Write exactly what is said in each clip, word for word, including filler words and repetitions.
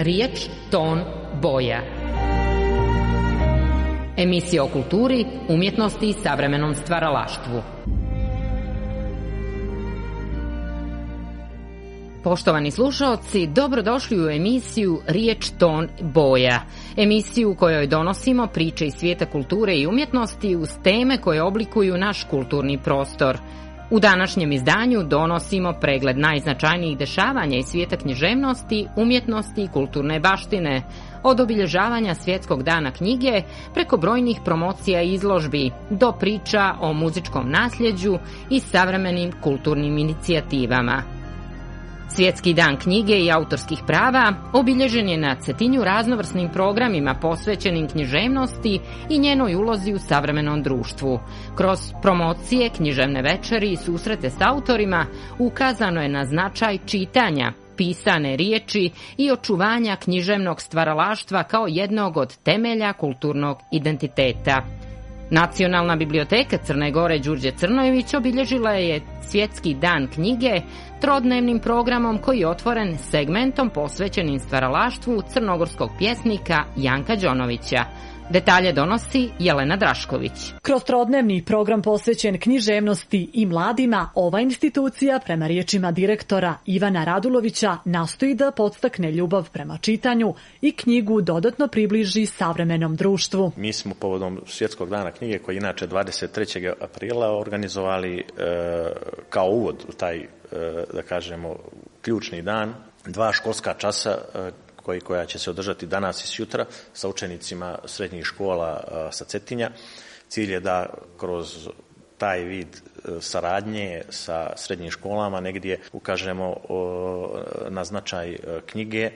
Riječ, ton, boja. Emisija o kulturi, umjetnosti i savremenom stvaralaštvu. Poštovani slušaoci, dobrodošli u emisiju Riječ, ton, boja. Emisiju u kojoj donosimo priče iz svijeta kulture i umjetnosti uz teme koje oblikuju naš kulturni prostor. U današnjem izdanju donosimo pregled najznačajnijih dešavanja iz svijeta književnosti, umjetnosti i kulturne baštine, od obilježavanja Svjetskog dana knjige preko brojnih promocija i izložbi do priča o muzičkom nasljeđu i savremenim kulturnim inicijativama. Svjetski dan knjige i autorskih prava obilježen je na Cetinju raznovrsnim programima posvećenim književnosti i njenoj ulozi u savremenom društvu. Kroz promocije, književne večeri i susrete s autorima ukazano je na značaj čitanja, pisane riječi i očuvanja književnog stvaralaštva kao jednog od temelja kulturnog identiteta. Nacionalna biblioteka Crne Gore Đurđe Crnojević obilježila je Svjetski dan knjige trodnevnim programom koji je otvoren segmentom posvećenim stvaralaštvu crnogorskog pjesnika Janka Đonovića. Detalje donosi Jelena Drašković. Kroz trodnevni program posvećen književnosti i mladima, ova institucija, prema riječima direktora Ivana Radulovića, nastoji da podstakne ljubav prema čitanju i knjigu dodatno približi savremenom društvu. Mi smo povodom Svjetskog dana knjige, koji je inače dvadeset trećeg aprila, organizovali e, kao uvod u taj, e, da kažemo, ključni dan, dva školska časa e, Koji, koja će se održati danas i sutra sa učenicima srednjih škola a, sa Cetinja. Cilj je da kroz taj vid a, saradnje sa srednjim školama negdje ukažemo o, na značaj a, knjige,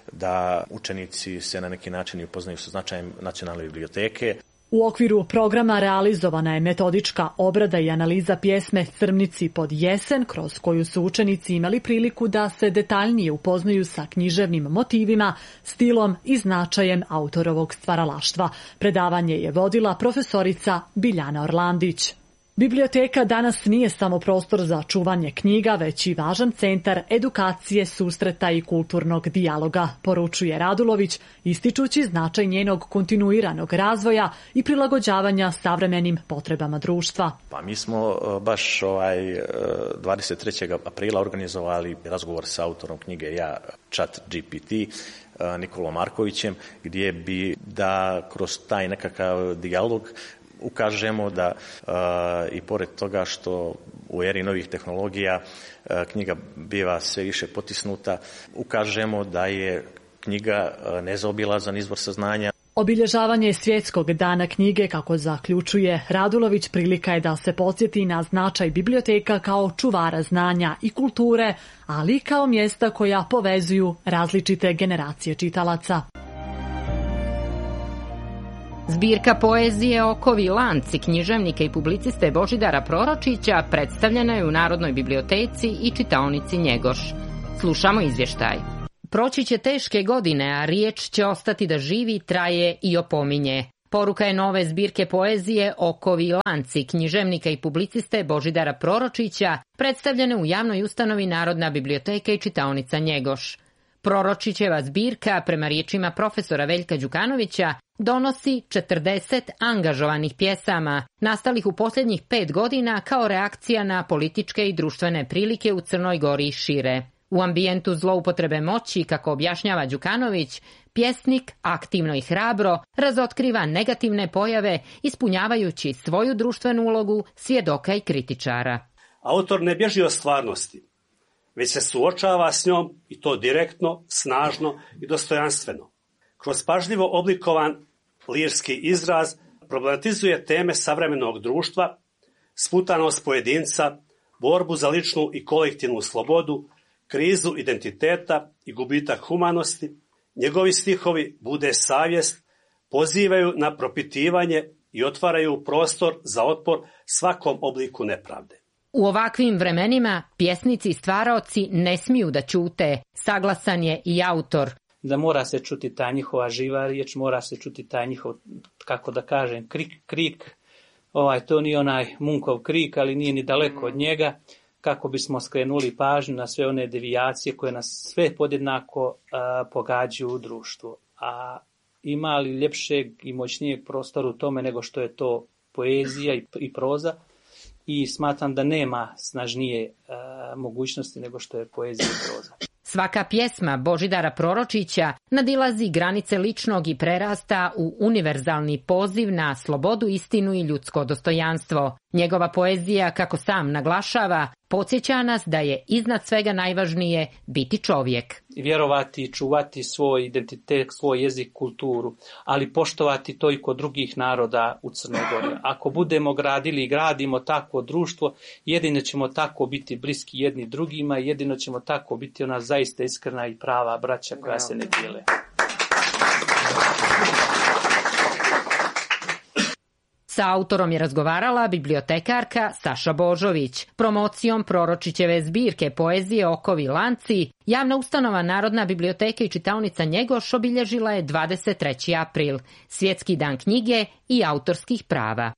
da učenici se na neki način upoznaju sa značajem nacionalne biblioteke. U okviru programa realizovana je metodička obrada i analiza pjesme Crmnici pod jesen, kroz koju su učenici imali priliku da se detaljnije upoznaju sa književnim motivima, stilom i značajem autorovog stvaralaštva. Predavanje je vodila profesorica Biljana Orlandić. Biblioteka danas nije samo prostor za čuvanje knjiga, već i važan centar edukacije, susreta i kulturnog dijaloga, poručuje Radulović, ističući značaj njenog kontinuiranog razvoja i prilagođavanja savremenim potrebama društva. Pa mi smo baš ovaj dvadeset trećeg aprila organizovali razgovor sa autorom knjige Ja, Chat G P T, Nikolom Markovićem, gdje bi da kroz taj nekakav dijalog ukažemo da uh, i pored toga što u eri novih tehnologija uh, knjiga biva sve više potisnuta, ukažemo da je knjiga uh, nezaobilazan izvor saznanja. Obilježavanje Svjetskog dana knjige, kako zaključuje Radulović, prilika je da se podsjeti na značaj biblioteka kao čuvara znanja i kulture, ali i kao mjesta koja povezuju različite generacije čitalaca. Zbirka poezije Okovi lanci književnika i publiciste Božidara Proročića predstavljena je u Narodnoj biblioteci i čitaonici Njegoš. Slušamo izvještaj. Proći će teške godine, a riječ će ostati da živi, traje i opominje. Poruka je nove zbirke poezije Okovi lanci književnika i publiciste Božidara Proročića, predstavljene u javnoj ustanovi Narodna biblioteka i čitaonica Njegoš. Proročićeva zbirka, prema riječima profesora Veljka Đukanovića, donosi četrdeset angažovanih pjesama, nastalih u posljednjih pet godina kao reakcija na političke i društvene prilike u Crnoj Gori i šire. U ambijentu zloupotrebe moći, kako objašnjava Đukanović, pjesnik aktivno i hrabro razotkriva negativne pojave, ispunjavajući svoju društvenu ulogu svjedoka i kritičara. Autor ne bježi od stvarnosti, već se suočava s njom, i to direktno, snažno i dostojanstveno. Kroz pažljivo oblikovan lirski izraz problematizuje teme savremenog društva, sputanost pojedinca, borbu za ličnu i kolektivnu slobodu, krizu identiteta i gubitak humanosti. Njegovi stihovi bude savjest, pozivaju na propitivanje i otvaraju prostor za otpor svakom obliku nepravde. U ovakvim vremenima pjesnici i stvaraoci ne smiju da ćute, saglasan je i autor. Da mora se čuti ta njihova živa riječ, mora se čuti taj njihov, kako da kažem, krik, krik. Ovaj, to nije onaj Munkov krik, ali nije ni daleko od njega. kako bismo skrenuli pažnju na sve one devijacije koje nas sve podjednako a, pogađaju u društvu. A ima li ljepšeg i moćnijeg prostora u tome nego što je to poezija i, i proza? I smatram da nema snažnije a, mogućnosti nego što je poezija i proza. Svaka pjesma Božidara Proročića nadilazi granice ličnog i prerasta u univerzalni poziv na slobodu, istinu i ljudsko dostojanstvo. Njegova poezija, kako sam naglašava, podsjeća nas da je iznad svega najvažnije biti čovjek. Vjerovati i čuvati svoj identitet, svoj jezik, kulturu, ali poštovati to i kod drugih naroda u Crnoj Gori. Ako budemo gradili i gradimo takvo društvo, jedino ćemo tako biti bliski jedni drugima i jedino ćemo tako biti ona zaista iskrena i prava braća koja se ne dijele. Sa autorom je razgovarala bibliotekarka Saša Božović. Promocijom Proročićeve zbirke poezije Okovi lanci, javna ustanova Narodna biblioteka i čitaonica Njegoš obilježila je dvadeset treći april, Svjetski dan knjige i autorskih prava.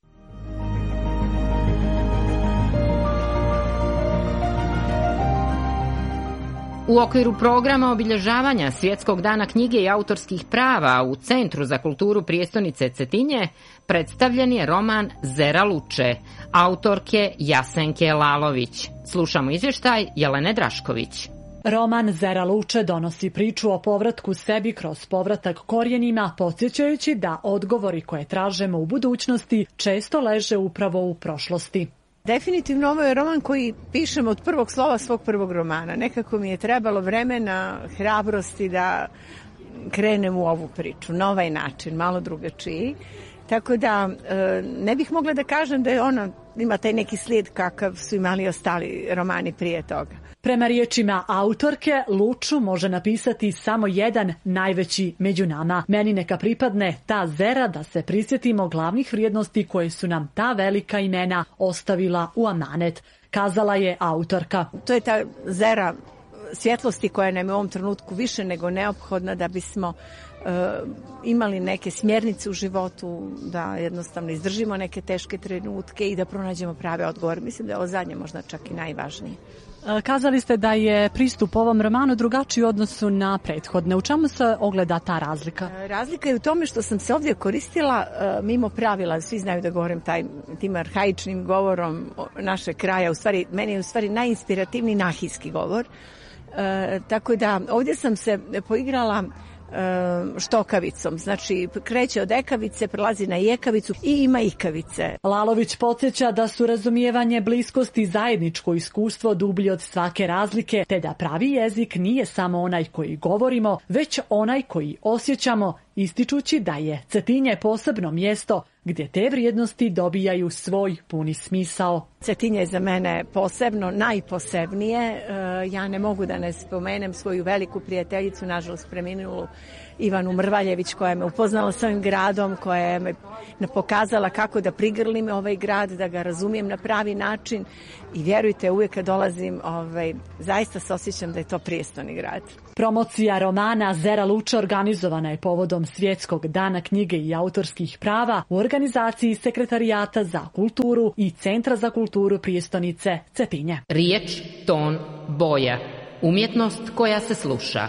U okviru programa obilježavanja Svjetskog dana knjige i autorskih prava u Centru za kulturu prijestonice Cetinje predstavljen je roman Zera Luče, autorke Jasenke Lalović. Slušamo izvještaj Jelene Drašković. Roman Zera Luče donosi priču o povratku sebi kroz povratak korijenima, podsjećajući da odgovori koje tražemo u budućnosti često leže upravo u prošlosti. Definitivno ovo je roman koji pišem od prvog slova svog prvog romana. Nekako mi je trebalo vremena, hrabrosti da krenem u ovu priču, na ovaj način, malo drugačiji. Tako da ne bih mogla da kažem da je ona ima taj neki slijed kakav su imali ostali romani prije toga. Prema riječima autorke, Luču može napisati samo jedan najveći među nama. Meni neka pripadne ta zera da se prisjetimo glavnih vrijednosti koje su nam ta velika imena ostavila u amanet, kazala je autorka. To je ta zera svjetlosti koja nam je u ovom trenutku više nego neophodna da bismo uh, imali neke smjernice u životu, da jednostavno izdržimo neke teške trenutke i da pronađemo prave odgovore. Mislim da je ovo zadnje možda čak i najvažnije. Kazali ste da je pristup ovom romanu drugačiji u odnosu na prethodne. U čemu se ogleda ta razlika? Razlika je u tome što sam se ovdje koristila uh, mimo pravila. Svi znaju da govorim taj, tim arhaičnim govorom našeg kraja. U stvari, meni je u stvari najinspirativniji nahijski govor. Uh, tako da ovdje sam se poigrala štokavicom. Znači, kreće od ekavice, prelazi na jekavicu i ima ikavice. Lalović podsjeća da su razumijevanje, bliskost i zajedničko iskustvo dublji od svake razlike, te da pravi jezik nije samo onaj koji govorimo, već onaj koji osjećamo, ističući da je Cetinje posebno mjesto gdje te vrijednosti dobijaju svoj puni smisao. Cetinje je za mene posebno, najposebnije. Ja ne mogu da ne spomenem svoju veliku prijateljicu, nažalost preminulu, Ivanu Mrvaljević, koja me upoznala s ovim gradom, koja me pokazala kako da prigrlim ovaj grad, da ga razumijem na pravi način i vjerujte, uvijek kad dolazim, ovaj, zaista se osjećam da je to prijestolni grad. Promocija romana Zera Luče organizovana je povodom Svjetskog dana knjige i autorskih prava u organizaciji Sekretarijata za kulturu i Centra za kulturu prijestonice Cetinje. Riječ, ton, boja. Umjetnost koja se sluša.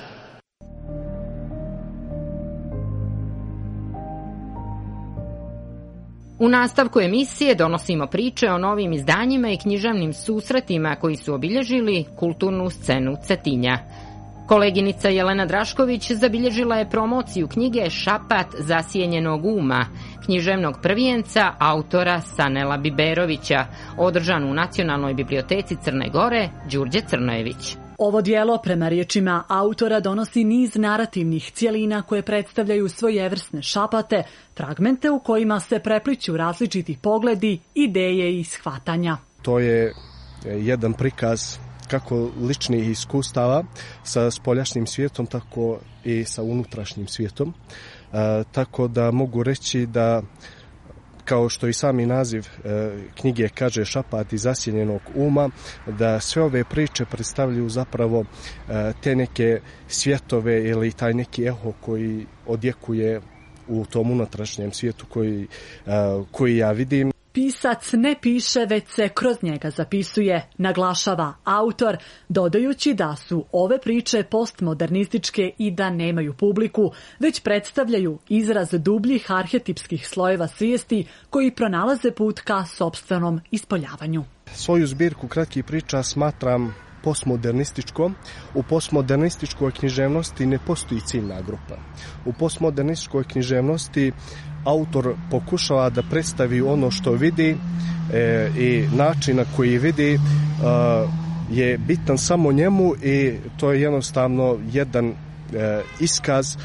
U nastavku emisije donosimo priče o novim izdanjima i književnim susretima koji su obilježili kulturnu scenu Cetinja. Koleginica Jelena Drašković zabilježila je promociju knjige Šapat zasjenjenog uma, književnog prvijenca autora Sanela Biberovića, održanu u Nacionalnoj biblioteci Crne Gore Đurđe Crnojević. Ovo dijelo, prema riječima autora, donosi niz narativnih cjelina koje predstavljaju svojevrsne šapate, fragmente u kojima se prepliću različiti pogledi, ideje i shvatanja. To je jedan prikaz kako ličnih iskustava sa spoljašnjim svijetom, tako i sa unutrašnjim svijetom. E, tako da mogu reći da, kao što i sami naziv e, knjige kaže, Šapat iz zasjenjenog uma, da sve ove priče predstavljaju zapravo e, te neke svjetove ili taj neki eho koji odjekuje u tom unutrašnjem svijetu koji, e, koji ja vidim. Pisac ne piše, već se kroz njega zapisuje, naglašava autor, dodajući da su ove priče postmodernističke i da nemaju publiku, već predstavljaju izraz dubljih arhetipskih slojeva svijesti koji pronalaze put ka sopstvenom ispoljavanju. Svoju zbirku kratkih priča smatram postmodernističkom. U postmodernističkoj književnosti ne postoji ciljna grupa. U postmodernističkoj književnosti autor pokušava da predstavi ono što vidi e, i način na koji vidi e, je bitan samo njemu i to je jednostavno jedan e, iskaz e,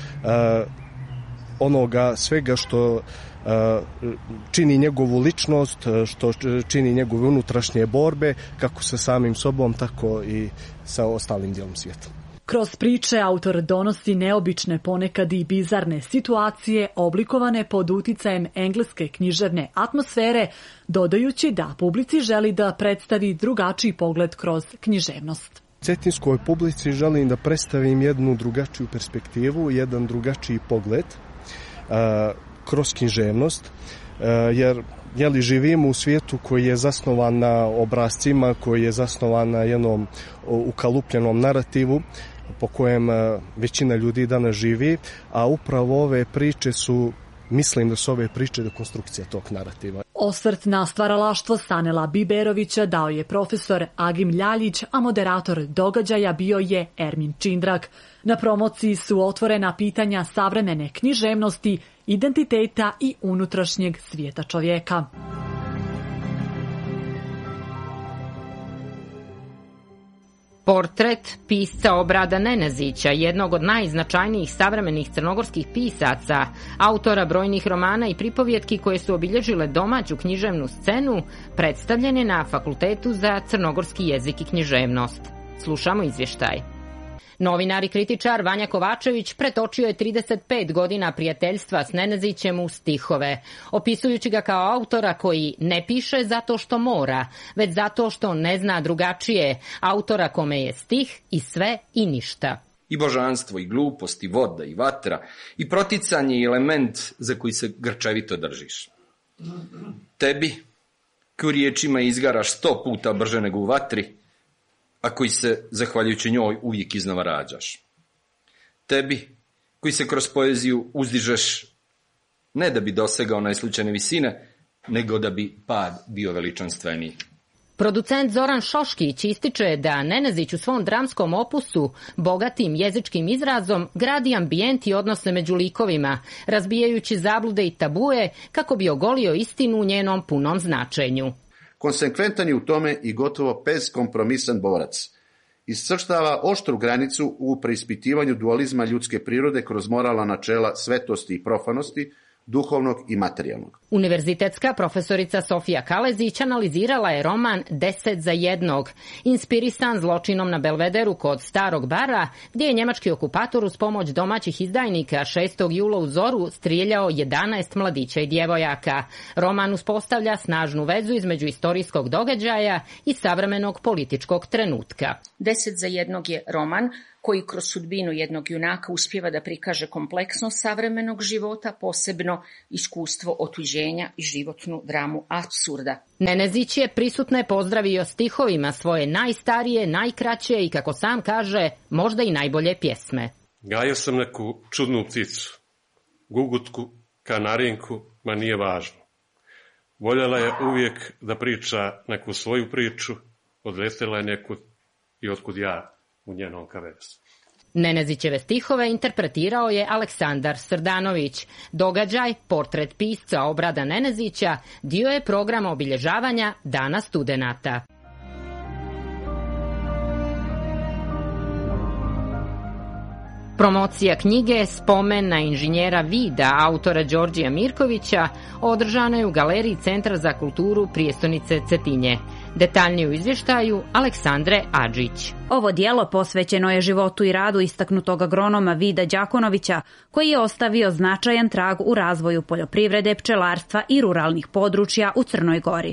onoga svega što čini njegovu ličnost, što čini njegove unutrašnje borbe, kako sa samim sobom, tako i sa ostalim dijelom svijeta. Kroz priče autor donosi neobične, ponekad i bizarne situacije oblikovane pod uticajem engleske književne atmosfere, dodajući da publici želi da predstavi drugačiji pogled kroz književnost. Cetinskoj publici želim da predstavim jednu drugačiju perspektivu, jedan drugačiji pogled kroz književnost, jer jeli, živimo u svijetu koji je zasnovan na obrascima, koji je zasnovan na jednom ukalupljenom narativu po kojem većina ljudi danas živi, a upravo ove priče su, mislim da su ove priče dekonstrukcija tog narativa. Osvrt na stvaralaštvo Sanela Biberovića dao je profesor Agim Ljaljić, a moderator događaja bio je Ermin Čindrak. Na promociji su otvorena pitanja savremene književnosti, identiteta i unutrašnjeg svijeta čovjeka. Portret pisca Obrada Nenezića, jednog od najznačajnijih savremenih crnogorskih pisaca, autora brojnih romana i pripovjetki koje su obilježile domaću književnu scenu, predstavljen je na Fakultetu za crnogorski jezik i književnost. Slušamo izvještaj. Novinar i kritičar Vanja Kovačević pretočio je trideset pet godina prijateljstva s Nenezićem u stihove, opisujući ga kao autora koji ne piše zato što mora, već zato što ne zna drugačije, autora kome je stih i sve i ništa. I božanstvo, i glupost, i voda, i vatra, i proticanje i element za koji se grčevito držiš. Tebi, koji riječima izgaraš sto puta brže nego u vatri, a koji se, zahvaljujući njoj, uvijek iznova rađaš. Tebi, koji se kroz poeziju uzdižeš ne da bi dosegao najslučajne visine, nego da bi pad bio veličanstveniji. Producent Zoran Šoškić ističe da Nenezić u svom dramskom opusu, bogatim jezičkim izrazom, gradi ambijent i odnose među likovima, razbijajući zablude i tabue kako bi ogolio istinu u njenom punom značenju. Konsekventan je u tome i gotovo bezkompromisan borac. Iscrštava oštru granicu u preispitivanju dualizma ljudske prirode kroz moralna načela svetosti i profanosti, duhovnog i materijalnog. Univerzitetska profesorica Sofija Kalezić analizirala je roman Deset za jednog, inspirisan zločinom na Belvederu kod Starog bara, gdje je njemački okupator uz pomoć domaćih izdajnika šestog jula u zoru strijeljao jedanaest mladića i djevojaka. Roman uspostavlja snažnu vezu između istorijskog događaja i savremenog političkog trenutka. Deset za jednog je roman koji kroz sudbinu jednog junaka uspijeva da prikaže kompleksnost savremenog života, posebno iskustvo otuđenja i životnu dramu apsurda. Nenezić je prisutne pozdravio stihovima svoje najstarije, najkraće i, kako sam kaže, možda i najbolje pjesme. Gajio sam neku čudnu pticu, gugutku, kanarinku, ma nije važno. Voljela je uvijek da priča neku svoju priču, odletela je nekud i otkud ja u njenom kavezu. Nenezićeve stihove interpretirao je Aleksandar Srdanović. Događaj, portret pisca Obrada Nenezića, dio je programa obilježavanja Dana studenata. Promocija knjige Spomen na inženjera vida autora Đorđija Mirkovića održana je u galeriji Centra za kulturu prijestolnice Cetinje. Detaljnije u izvještaju Aleksandre Adžić. Ovo djelo posvećeno je životu i radu istaknutog agronoma Vida Đakonovića, koji je ostavio značajan trag u razvoju poljoprivrede, pčelarstva i ruralnih područja u Crnoj Gori.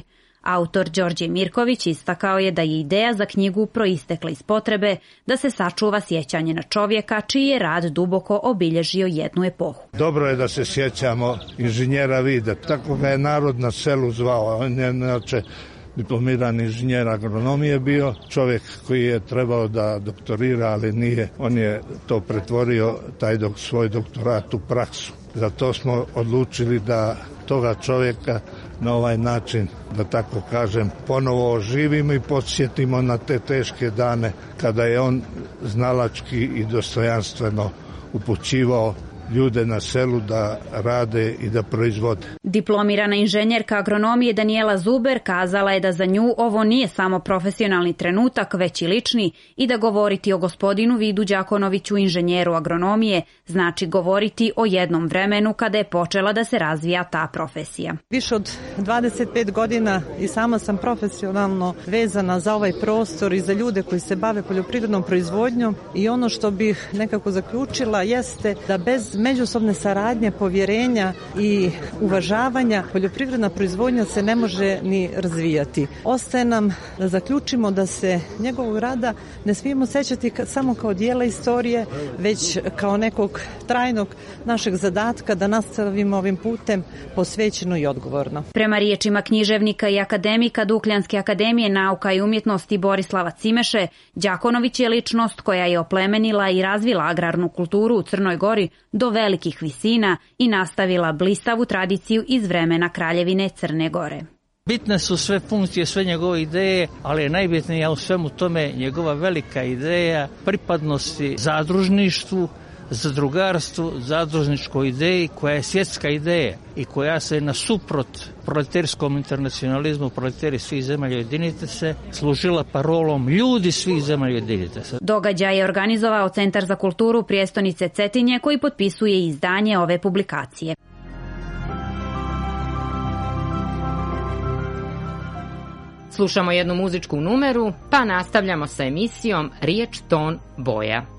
Autor Đorđe Mirković istakao je da je ideja za knjigu proistekla iz potrebe da se sačuva sjećanje na čovjeka čiji je rad duboko obilježio jednu epohu. Dobro je da se sjećamo inženjera Vida, tako ga je narod na selu zvao, on je inače diplomirani inženjer agronomije bio, čovjek koji je trebao da doktorira, ali nije. On je to pretvorio, taj dok, svoj doktorat u praksu. Zato smo odlučili da toga čovjeka na ovaj način, da tako kažem, ponovo oživimo i podsjetimo na te teške dane kada je on znalački i dostojanstveno upućivao ljude na selu da rade i da proizvode. Diplomirana inženjerka agronomije Danijela Zuber kazala je da za nju ovo nije samo profesionalni trenutak, već i lični, i da govoriti o gospodinu Vidu Đakonoviću, inženjeru agronomije, znači govoriti o jednom vremenu kada je počela da se razvija ta profesija. Više od dvadeset pet godina i sama sam profesionalno vezana za ovaj prostor i za ljude koji se bave poljoprivrednom proizvodnjom, i ono što bih nekako zaključila jeste da bez međusobne saradnje, povjerenja i uvažavanja poljoprivredna proizvodnja se ne može ni razvijati. Ostaje nam da zaključimo da se njegovog rada ne smijemo sećati samo kao dijela istorije, već kao nekog trajnog našeg zadatka da nastavimo ovim putem posvećeno i odgovorno. Prema riječima književnika i akademika Dukljanske akademije nauka i umjetnosti Borislava Cimeše, Đakonović je ličnost koja je oplemenila i razvila agrarnu kulturu u Crnoj Gori do velikih visina i nastavila blistavu tradiciju iz vremena Kraljevine Crne Gore. Bitne su sve funkcije, sve njegove ideje, ali je najbitnija u svemu tome njegova velika ideja pripadnosti zadružništvu, zadrugarstvu, zadružničkoj ideji koja je svjetska ideja i koja se nasuprot proletarskom internacionalizmu, proletari svih zemalja ujedinite se, služila parolom ljudi svih zemalja ujedinite se. Događaj je organizovao Centar za kulturu prijestonice Cetinje, koji potpisuje izdanje ove publikacije. Slušamo jednu muzičku numeru, pa nastavljamo sa emisijom Riječ, ton, boja.